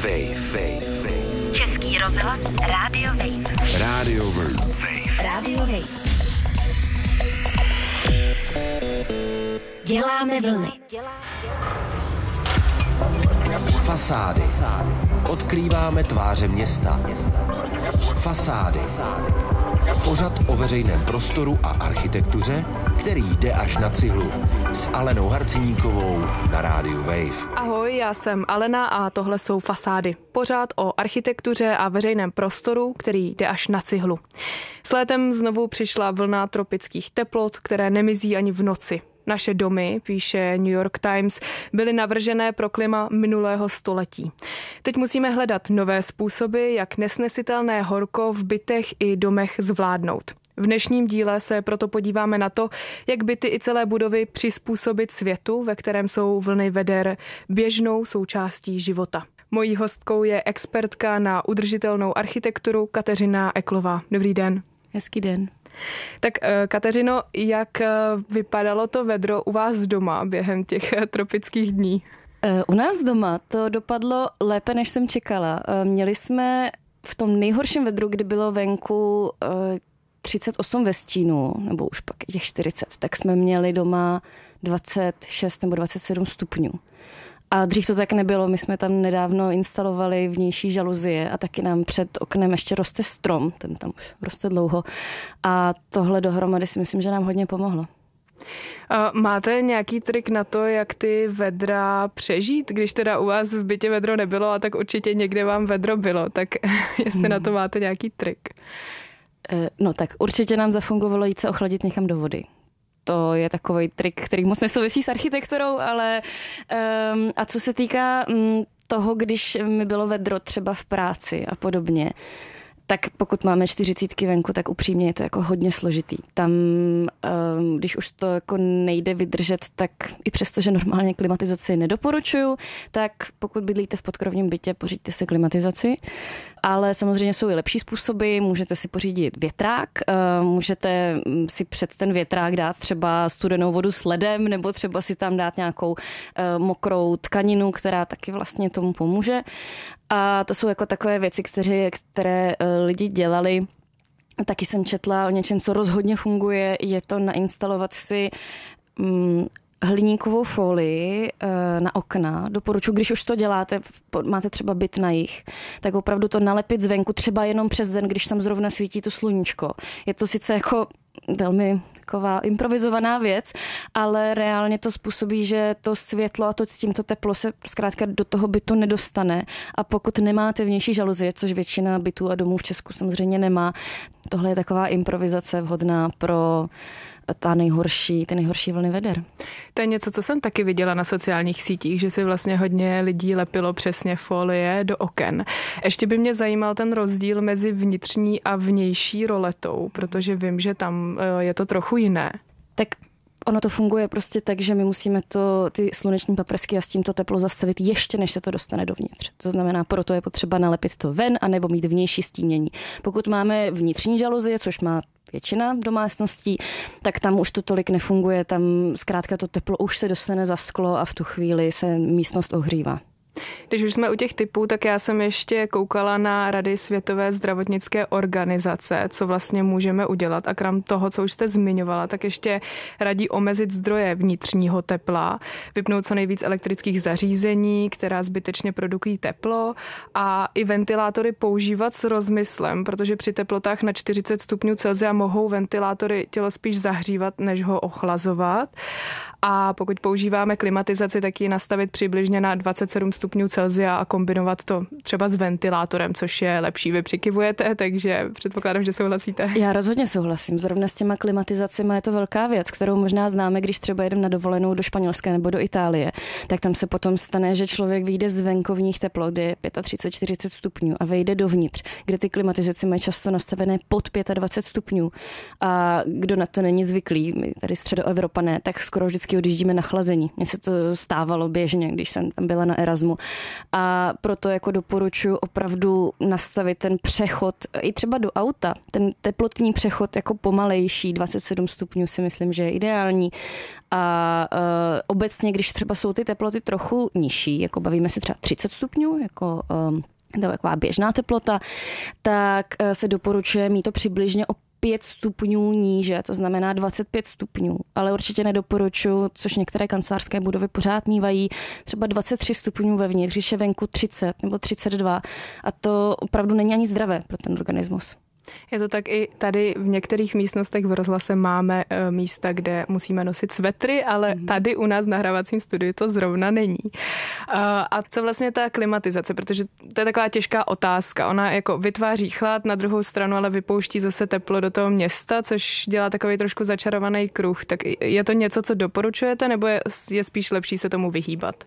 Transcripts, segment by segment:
Wave. Český rozhlas Radio Wave. Radio Wave. Radio Wave. Děláme vlny. Fasády. Odkrýváme tváře města. Fasády. Pořad o veřejném prostoru a architektuře, který jde až na cihlu. S Alenou Harciníkovou na rádiu Wave. Ahoj, já jsem Alena a tohle jsou Fasády. Pořád o architektuře a veřejném prostoru, který jde až na cihlu. S létem znovu přišla vlna tropických teplot, které nemizí ani v noci. Naše domy, píše New York Times, byly navržené pro klima minulého století. Teď musíme hledat nové způsoby, jak nesnesitelné horko v bytech i domech zvládnout. V dnešním díle se proto podíváme na to, jak byty i celé budovy přizpůsobit světu, ve kterém jsou vlny veder běžnou součástí života. Mojí hostkou je expertka na udržitelnou architekturu Kateřina Eklová. Dobrý den. Hezký den. Tak Kateřino, jak vypadalo to vedro u vás doma během těch tropických dní? U nás doma to dopadlo lépe, než jsem čekala. Měli jsme v tom nejhorším vedru, kdy bylo venku 38 ve stínu, nebo už pak těch 40, tak jsme měli doma 26 nebo 27 stupňů. A dřív to tak nebylo, my jsme tam nedávno instalovali vnější žaluzie a taky nám před oknem ještě roste strom, ten tam už roste dlouho. A tohle dohromady si myslím, že nám hodně pomohlo. Máte nějaký trik na to, jak ty vedra přežít? Když teda u vás v bytě vedro nebylo, a tak určitě někde vám vedro bylo, tak jestli na to máte nějaký trik? No tak určitě nám zafungovalo jít se ochladit někam do vody. To je takový trik, který moc nesouvisí s architekturou, ale a co se týká toho, když mi bylo vedro třeba v práci a podobně, tak pokud máme 40 venku, tak upřímně je to jako hodně složitý. Tam, když už to jako nejde vydržet, tak i přesto, že normálně klimatizaci nedoporučuju, tak pokud bydlíte v podkrovním bytě, pořiďte si klimatizaci. Ale samozřejmě jsou i lepší způsoby, můžete si pořídit větrák, můžete si před ten větrák dát třeba studenou vodu s ledem, nebo třeba si tam dát nějakou mokrou tkaninu, která taky vlastně tomu pomůže. A to jsou jako takové věci, které lidi dělali. Taky jsem četla o něčem, co rozhodně funguje, je to nainstalovat si hliníkovou folii na okna. Doporučuji, když už to děláte, máte třeba byt na jih, tak opravdu to nalepit zvenku, třeba jenom přes den, když tam zrovna svítí to sluníčko. Je to sice jako velmi taková improvizovaná věc, ale reálně to způsobí, že to světlo a to s tímto teplo se zkrátka do toho bytu nedostane. A pokud nemáte vnější žaluzie, což většina bytů a domů v Česku samozřejmě nemá, tohle je taková improvizace vhodná pro ty nejhorší vlny veder. To je něco, co jsem taky viděla na sociálních sítích, že si vlastně hodně lidí lepilo přesně folie do oken. Ještě by mě zajímal ten rozdíl mezi vnitřní a vnější roletou, protože vím, že tam je to trochu jiné. Tak ono to funguje prostě tak, že my musíme ty sluneční paprsky a s tímto teplo zastavit ještě, než se to dostane dovnitř. To znamená, proto je potřeba nalepit to ven a nebo mít vnější stínění. Pokud máme vnitřní žaluzie, což má většina domácností, tak tam už to tolik nefunguje, tam zkrátka to teplo už se dostane za sklo a v tu chvíli se místnost ohřívá. Když už jsme u těch typů, tak já jsem ještě koukala na rady Světové zdravotnické organizace, co vlastně můžeme udělat. A krom toho, co už jste zmiňovala, tak ještě radí omezit zdroje vnitřního tepla, vypnout co nejvíc elektrických zařízení, která zbytečně produkují teplo, a i ventilátory používat s rozmyslem, protože při teplotách na 40 stupňů Celsia mohou ventilátory tělo spíš zahřívat, než ho ochlazovat. A pokud používáme klimatizaci, tak ji nastavit přibližně na 27 stupňů Celsia a kombinovat to třeba s ventilátorem, což je lepší. Vy přikivujete, takže předpokládám, že souhlasíte. Já rozhodně souhlasím. Zrovna s těma klimatizacemi je to velká věc, kterou možná známe, když třeba jedeme na dovolenou do Španělska nebo do Itálie. Tak tam se potom stane, že člověk vyjde z venkovních teplot, kde je 35-40 stupňů a vejde dovnitř, kde ty klimatizace mají často nastavené pod 25 stupňů. A kdo na to není zvyklý, my tady Středoevropané, tak skoro vždycky odjíždíme na chlazení. Mně se to stávalo běžně, když jsem tam byla na Erasmu. stupňů. A proto jako doporučuji opravdu nastavit ten přechod i třeba do auta. Ten teplotní přechod jako pomalejší, 27 stupňů si myslím, že je ideální. A obecně, když třeba jsou ty teploty trochu nižší, jako bavíme se třeba 30 stupňů, jako to je taková běžná teplota, tak se doporučuje mít to přibližně o 5 stupňů níže, to znamená 25 stupňů, ale určitě nedoporučuji, což některé kancelářské budovy pořád mívají, třeba 23 stupňů vevnitř, když je venku 30 nebo 32 a to opravdu není ani zdravé pro ten organismus. Je to tak i tady v některých místnostech v rozhlase máme místa, kde musíme nosit svetry, ale tady u nás v nahrávacím studiu to zrovna není. A co vlastně ta klimatizace, protože to je taková těžká otázka. Ona jako vytváří chlad, na druhou stranu ale vypouští zase teplo do toho města, což dělá takový trošku začarovaný kruh. Tak je to něco, co doporučujete, nebo je spíš lepší se tomu vyhýbat?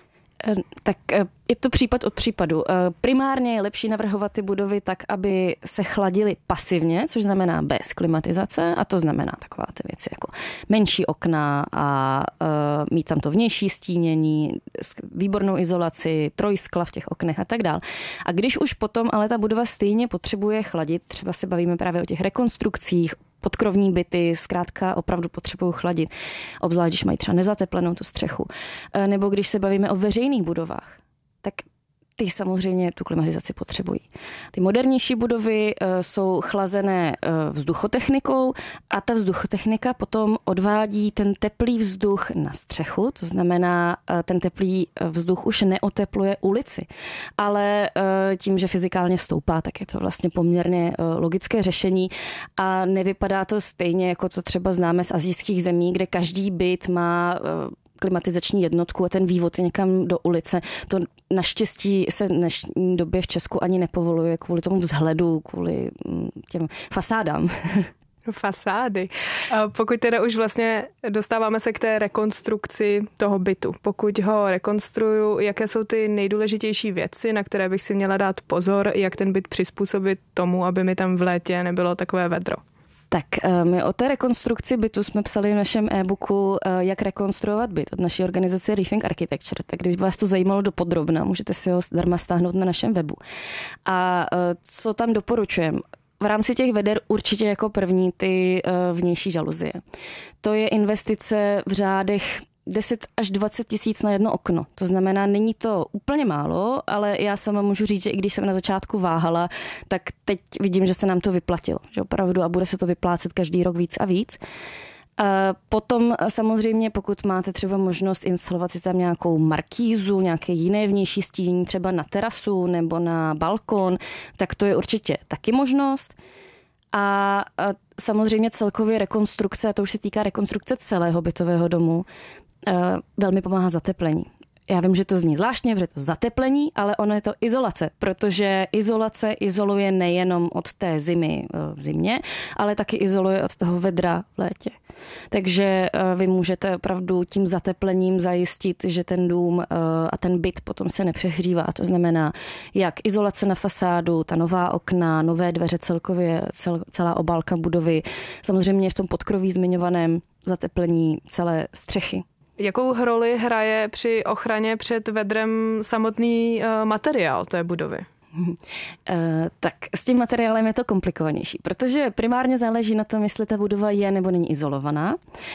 Tak je to případ od případu. Primárně je lepší navrhovat ty budovy tak, aby se chladily pasivně, což znamená bez klimatizace a to znamená taková ty věci jako menší okna a mít tam to vnější stínění, výbornou izolaci, trojskla v těch oknech a tak dál. A když už potom ale ta budova stejně potřebuje chladit, třeba se bavíme právě o těch rekonstrukcích, podkrovní byty, zkrátka opravdu potřebují chladit, obzvlášť když mají třeba nezateplenou tu střechu. Nebo když se bavíme o veřejných budovách, tak ty samozřejmě tu klimatizaci potřebují. Ty modernější budovy jsou chlazené vzduchotechnikou a ta vzduchotechnika potom odvádí ten teplý vzduch na střechu, to znamená, ten teplý vzduch už neotepluje ulici. Ale tím, že fyzikálně stoupá, tak je to vlastně poměrně logické řešení a nevypadá to stejně, jako to třeba známe z asijských zemí, kde každý byt má klimatizační jednotku a ten vývod je někam do ulice. To naštěstí se v dnešní době v Česku ani nepovoluje kvůli tomu vzhledu, kvůli těm fasádám. Fasády. Pokud teda už vlastně dostáváme se k té rekonstrukci toho bytu. Pokud ho rekonstruju, jaké jsou ty nejdůležitější věci, na které bych si měla dát pozor, jak ten byt přizpůsobit tomu, aby mi tam v létě nebylo takové vedro? Tak my o té rekonstrukci bytu jsme psali v našem e-booku Jak rekonstruovat byt od naší organizace Rethink Architecture. Tak když vás to zajímalo dopodrobna, můžete si ho zdarma stáhnout na našem webu. A co tam doporučujeme? V rámci těch veder určitě jako první ty vnější žaluzie. To je investice v řádech 10 až 20 tisíc na jedno okno. To znamená, není to úplně málo, ale já sama můžu říct, že i když jsem na začátku váhala, tak teď vidím, že se nám to vyplatilo. Že opravdu a bude se to vyplácet každý rok víc a víc. Potom samozřejmě, pokud máte třeba možnost instalovat si tam nějakou markízu, nějaké jiné vnější stínění, třeba na terasu nebo na balkon, tak to je určitě taky možnost. A samozřejmě celkově rekonstrukce, a to už se týká rekonstrukce celého bytového domu, velmi pomáhá zateplení. Já vím, že to zní zvláštně, že to zateplení, ale ono je to izolace, protože izolace izoluje nejenom od té zimy v zimě, ale taky izoluje od toho vedra v létě. Takže vy můžete opravdu tím zateplením zajistit, že ten dům a ten byt potom se nepřehřívá. To znamená, jak izolace na fasádu, ta nová okna, nové dveře, celkově celá obálka budovy, samozřejmě v tom podkroví zmiňovaném zateplení celé střechy. Jakou roli hraje při ochraně před vedrem samotný materiál té budovy? Tak s tím materiálem je to komplikovanější, protože primárně záleží na tom, jestli ta budova je nebo není izolovaná,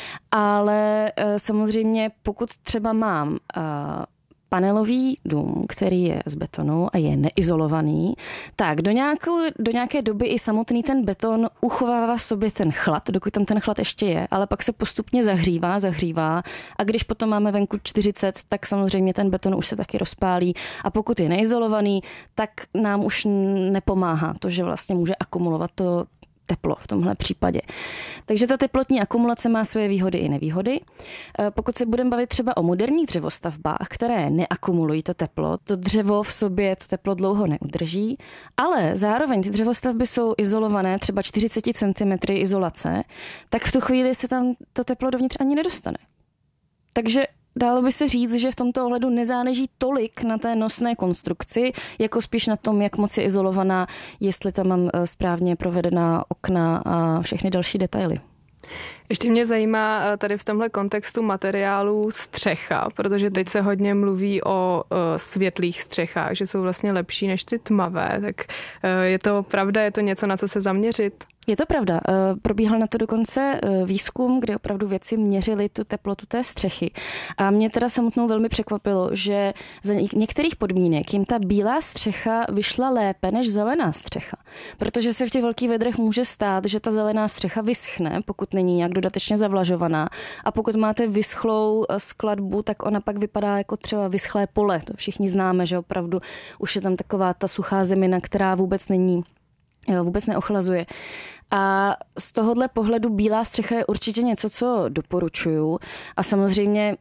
ale samozřejmě pokud třeba mám panelový dům, který je z betonu a je neizolovaný, tak do nějaké doby i samotný ten beton uchovává v sobě ten chlad, dokud tam ten chlad ještě je, ale pak se postupně zahřívá a když potom máme venku 40, tak samozřejmě ten beton už se taky rozpálí a pokud je neizolovaný, tak nám už nepomáhá to, že vlastně může akumulovat to teplo v tomhle případě. Takže ta teplotní akumulace má své výhody i nevýhody. Pokud se budeme bavit třeba o moderních dřevostavbách, které neakumulují to teplo, to dřevo v sobě to teplo dlouho neudrží, ale zároveň ty dřevostavby jsou izolované, třeba 40 cm izolace, tak v tu chvíli se tam to teplo dovnitř ani nedostane. Takže dalo by se říct, že v tomto ohledu nezáleží tolik na té nosné konstrukci, jako spíš na tom, jak moc je izolovaná, jestli tam mám správně provedená okna a všechny další detaily. Ještě mě zajímá tady v tomhle kontextu materiálů střecha, protože teď se hodně mluví o světlých střechách, že jsou vlastně lepší než ty tmavé. Tak je to pravda, je to něco, na co se zaměřit? Je to pravda. Probíhal na to dokonce výzkum, kde opravdu vědci měřili tu teplotu té střechy. A mě teda samotnou velmi překvapilo, že za některých podmínek jim ta bílá střecha vyšla lépe než zelená střecha. Protože se v těch velkých vedrech může stát, že ta zelená střecha vyschne, pokud není nějak dodatečně zavlažovaná. A pokud máte vyschlou skladbu, tak ona pak vypadá jako třeba vyschlé pole. To všichni známe, že opravdu už je tam taková ta suchá zemina, která vůbec neochlazuje. A z tohohle pohledu bílá střecha je určitě něco, co doporučuju. A samozřejmě,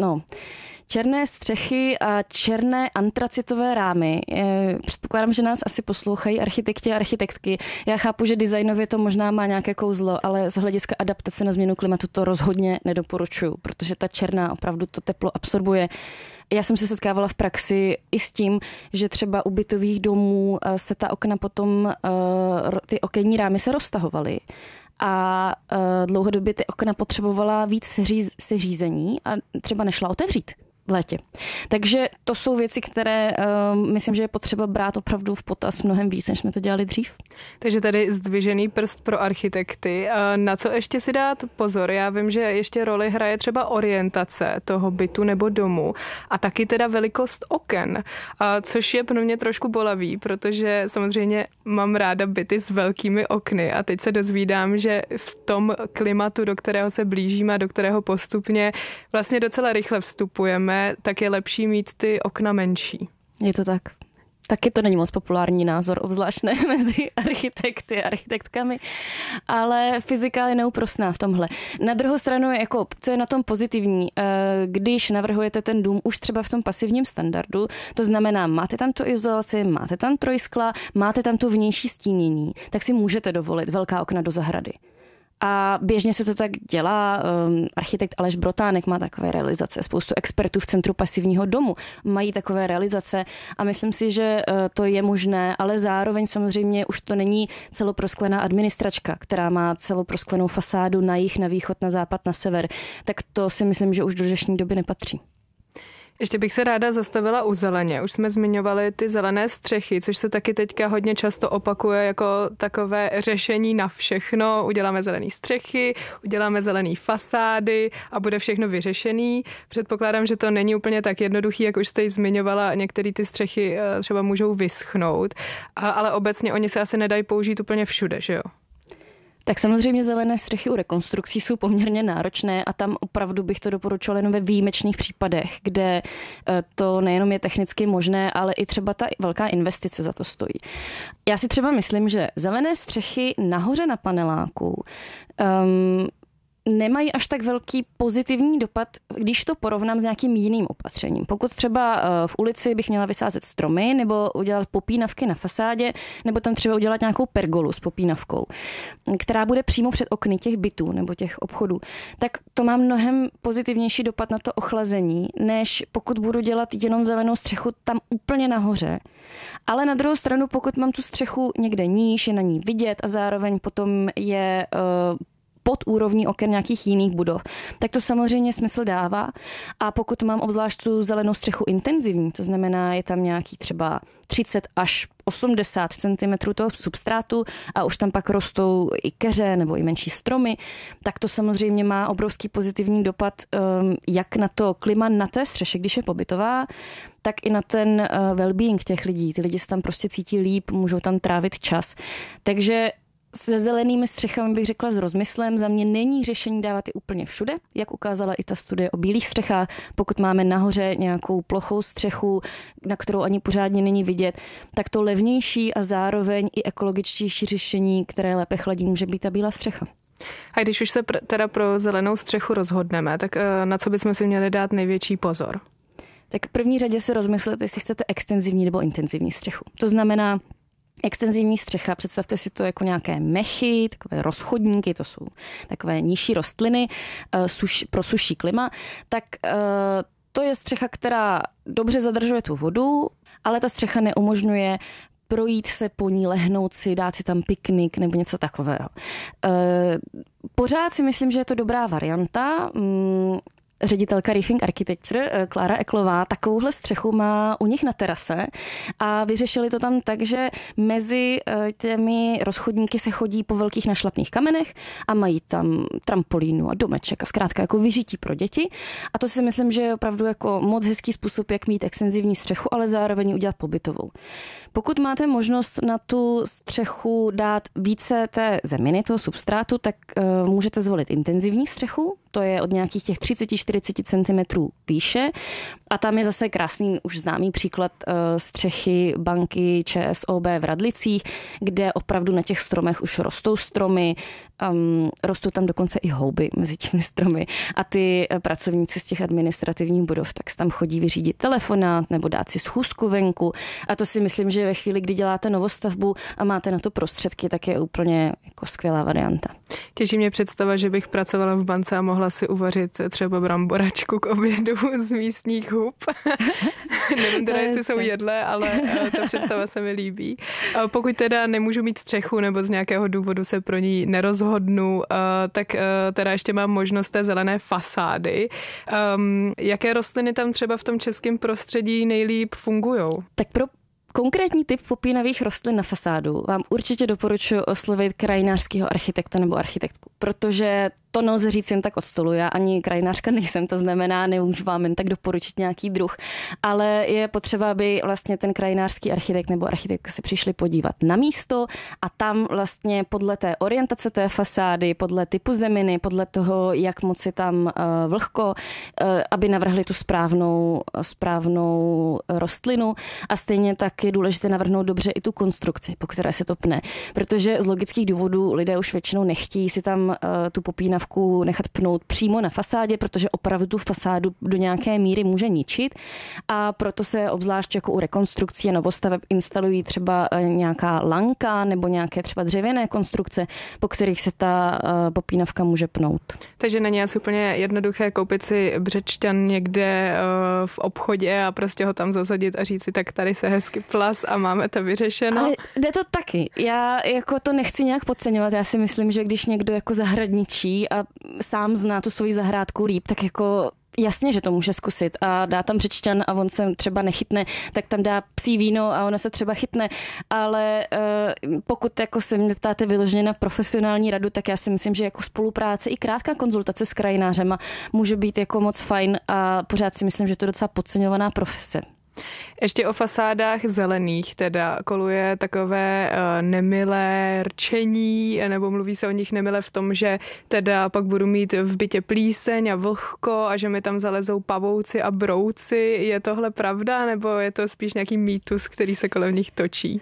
černé střechy a černé antracitové rámy. Předpokládám, že nás asi poslouchají architekti a architektky. Já chápu, že designově to možná má nějaké kouzlo, ale z hlediska adaptace na změnu klimatu to rozhodně nedoporučuju, protože ta černá opravdu to teplo absorbuje. Já jsem se setkávala v praxi i s tím, že třeba u bytových domů se ta okna potom, ty okenní rámy se roztahovaly. A dlouhodobě ty okna potřebovala víc seřízení a třeba nešla otevřít v létě. Takže to jsou věci, které myslím, že je potřeba brát opravdu v potaz mnohem víc, než jsme to dělali dřív. Takže tady zdvižený prst pro architekty. Na co ještě si dát pozor? Já vím, že ještě roli hraje třeba orientace toho bytu nebo domu a taky teda velikost oken, což je pro mě trošku bolavý, protože samozřejmě mám ráda byty s velkými okny a teď se dozvídám, že v tom klimatu, do kterého se blížíme a do kterého postupně vlastně docela rychle vstupujeme, tak je lepší mít ty okna menší. Je to tak. Taky to není moc populární názor, obzvlášť ne mezi architekty a architektkami, ale fyzika je neúprosná v tomhle. Na druhou stranu, co je na tom pozitivní, když navrhujete ten dům už třeba v tom pasivním standardu, to znamená, máte tam tu izolaci, máte tam trojskla, máte tam tu vnější stínění, tak si můžete dovolit velká okna do zahrady. A běžně se to tak dělá. Architekt Aleš Brotánek má takové realizace. Spoustu expertů v Centru pasivního domu mají takové realizace a myslím si, že to je možné, ale zároveň samozřejmě už to není celoprosklená administračka, která má celoprosklenou fasádu na jih, na východ, na západ, na sever. Tak to si myslím, že už do dnešní doby nepatří. Ještě bych se ráda zastavila u zeleně. Už jsme zmiňovali ty zelené střechy, což se taky teďka hodně často opakuje jako takové řešení na všechno. Uděláme zelené střechy, uděláme zelené fasády a bude všechno vyřešený. Předpokládám, že to není úplně tak jednoduchý, jak už jste ji zmiňovala. Některé ty střechy třeba můžou vyschnout, ale obecně oni se asi nedají použít úplně všude, že jo? Tak samozřejmě zelené střechy u rekonstrukcí jsou poměrně náročné a tam opravdu bych to doporučovala jenom ve výjimečných případech, kde to nejenom je technicky možné, ale i třeba ta velká investice za to stojí. Já si třeba myslím, že zelené střechy nahoře na paneláku nemají až tak velký pozitivní dopad, když to porovnám s nějakým jiným opatřením. Pokud třeba v ulici bych měla vysázet stromy nebo udělat popínavky na fasádě, nebo tam třeba udělat nějakou pergolu s popínavkou, která bude přímo před okny těch bytů nebo těch obchodů, tak to má mnohem pozitivnější dopad na to ochlazení, než pokud budu dělat jenom zelenou střechu tam úplně nahoře. Ale na druhou stranu, pokud mám tu střechu někde níž, je na ní vidět a zároveň potom je pod úrovní oken nějakých jiných budov, tak to samozřejmě smysl dává. A pokud mám obzvlášť tu zelenou střechu intenzivní, to znamená, je tam nějaký třeba 30 až 80 cm toho substrátu a už tam pak rostou i keře nebo i menší stromy, tak to samozřejmě má obrovský pozitivní dopad jak na to klima na té střeše, když je pobytová, tak i na ten well-being těch lidí. Ty lidi se tam prostě cítí líp, můžou tam trávit čas. Takže se zelenými střechami bych řekla s rozmyslem, za mě není řešení dávat je úplně všude, jak ukázala i ta studie o bílých střechách. Pokud máme nahoře nějakou plochou střechu, na kterou ani pořádně není vidět, tak to levnější a zároveň i ekologičtější řešení, které lépe chladí, může být ta bílá střecha. A když už se teda pro zelenou střechu rozhodneme, tak na co bychom si měli dát největší pozor? Tak v první řadě si rozmyslet, jestli chcete extenzivní nebo intenzivní střechu. To znamená, extenzivní střecha, představte si to jako nějaké mechy, takové rozchodníky, to jsou takové nižší rostliny pro suší klima, tak to je střecha, která dobře zadržuje tu vodu, ale ta střecha neumožňuje projít se po ní, lehnout si, dát si tam piknik nebo něco takového. Pořád si myslím, že je to dobrá varianta. Ředitelka Reefing Architecture Klára Eklová takovouhle střechu má u nich na terase a vyřešili to tam tak, že mezi těmi rozchodníky se chodí po velkých našlapných kamenech a mají tam trampolínu a domeček a zkrátka jako vyžití pro děti. A to si myslím, že je opravdu jako moc hezký způsob, jak mít extenzivní střechu, ale zároveň udělat pobytovou. Pokud máte možnost na tu střechu dát více té zeminy, toho substrátu, tak můžete zvolit intenzivní střechu, to je od nějakých těch 30-40 cm výše. A tam je zase krásný, už známý příklad střechy banky ČSOB v Radlicích, kde opravdu na těch stromech už rostou stromy, rostou tam dokonce i houby mezi těmi stromy. A ty pracovníci z těch administrativních budov tak tam chodí vyřídit telefonát nebo dát si schůzku venku. A to si myslím, že ve chvíli, kdy děláte novostavbu a máte na to prostředky, tak je úplně jako skvělá varianta. Těší mě představa, že bych pracovala v bance a mohla si uvařit třeba bramboračku k obědu z místních hub. Nevím teda, jestli jsou jedlé, ale ta představa se mi líbí. Pokud teda nemůžu mít střechu nebo z nějakého důvodu se pro ní nerozhodnu, tak teda ještě mám možnost té zelené fasády. Jaké rostliny tam třeba v tom českém prostředí nejlíp fungujou? Tak pro konkrétní typ popínavých rostlin na fasádu vám určitě doporučuji oslovit krajinářského architekta nebo architektku, protože to nelze říct jen tak od stolu. Já ani krajinářka nejsem, to znamená, nemůžu vám jen tak doporučit nějaký druh, ale je potřeba, aby vlastně ten krajinářský architekt nebo architektka se přišli podívat na místo a tam vlastně podle té orientace té fasády, podle typu zeminy, podle toho, jak moc je tam vlhko, aby navrhli tu správnou rostlinu a stejně tak je důležité navrhnout dobře i tu konstrukci, po které se to pne, protože z logických důvodů lidé už většinou nechtějí si tam tu popínavku nechat pnout přímo na fasádě, protože opravdu tu fasádu do nějaké míry může ničit a proto se obzvlášť jako u rekonstrukcí a novostaveb instalují třeba nějaká lanka nebo nějaké třeba dřevěné konstrukce, po kterých se ta popínavka může pnout. Takže není asi úplně jednoduché koupit si břečťan někde v obchodě a prostě ho tam zasadit a říct si, tak tady se hezky plas a máme to vyřešeno. Ale jde to taky. Já jako to nechci nějak podceňovat. Já si myslím, že když někdo jako zahradničí a sám zná tu svoji zahrádku líp, tak jako jasně, že to může zkusit a dá tam břečťan a on se třeba nechytne, tak tam dá psí víno a ona se třeba chytne, ale pokud jako se mě ptáte vyloženě na profesionální radu, tak já si myslím, že jako spolupráce i krátká konzultace s krajinářema může být jako moc fajn a pořád si myslím, že to je docela podceňovaná profese. Ještě o fasádách zelených teda koluje takové nemilé rčení, nebo mluví se o nich nemile v tom, že teda pak budu mít v bytě plíseň a vlhko a že mi tam zalezou pavouci a brouci. Je tohle pravda, nebo je to spíš nějaký mýtus, který se kolem nich točí?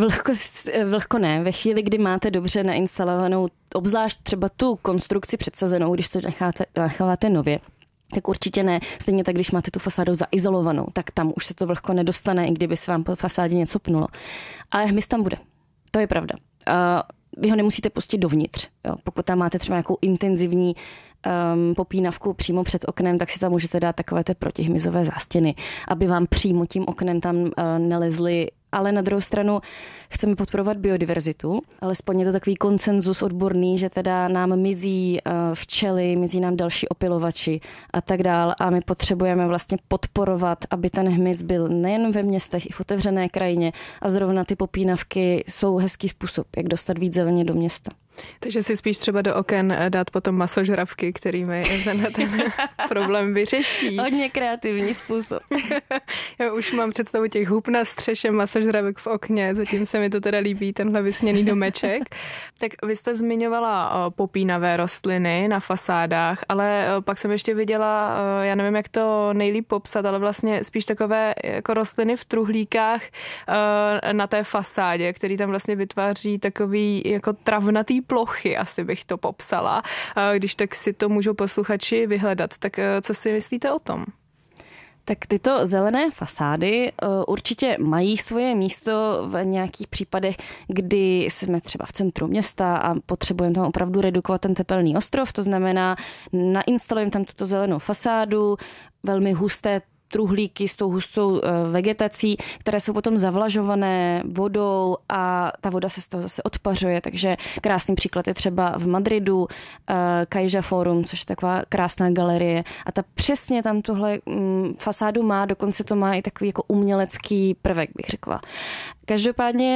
Vlhko ne. Ve chvíli, kdy máte dobře nainstalovanou, obzvlášť třeba tu konstrukci předsazenou, když to necháváte nově, tak určitě ne. Stejně tak, když máte tu fasádu zaizolovanou, tak tam už se to vlhko nedostane, i kdyby se vám po fasádě něco pnulo. Ale hmyz tam bude. To je pravda. Vy ho nemusíte pustit dovnitř. Jo. Pokud tam máte třeba nějakou intenzivní popínavku přímo před oknem, tak si tam můžete dát takové ty protihmyzové zástěny, aby vám přímo tím oknem tam nelezly. Ale na druhou stranu chceme podporovat biodiverzitu, alespoň je to takový konsenzus odborný, že teda nám mizí včely, mizí nám další opylovači a tak dál a my potřebujeme vlastně podporovat, aby ten hmyz byl nejen ve městech, i v otevřené krajině a zrovna ty popínavky jsou hezký způsob, jak dostat víc zeleně do města. Takže si spíš třeba do oken dát potom masožravky, kterými ten problém vyřeší. Hodně kreativní způsob. Já už mám představu těch hub na střeše, masožravek v okně, zatím se mi to teda líbí, tenhle vysněný domeček. Tak vy jste zmiňovala popínavé rostliny na fasádách, ale pak jsem ještě viděla, já nevím, jak to nejlíp popsat, ale vlastně spíš takové jako rostliny v truhlíkách na té fasádě, který tam vlastně vytváří takový jako travnatý plochy, asi bych to popsala. Když tak si to můžou posluchači vyhledat, tak co si myslíte o tom? Tak tyto zelené fasády určitě mají svoje místo v nějakých případech, kdy jsme třeba v centru města a potřebujeme tam opravdu redukovat ten tepelný ostrov, to znamená nainstalujeme tam tuto zelenou fasádu, velmi husté truhlíky s tou hustou vegetací, které jsou potom zavlažované vodou a ta voda se z toho zase odpařuje, takže krásný příklad je třeba v Madridu Caixa Forum, což je taková krásná galerie a ta přesně tam tuhle fasádu má, dokonce to má i takový jako umělecký prvek, bych řekla. Každopádně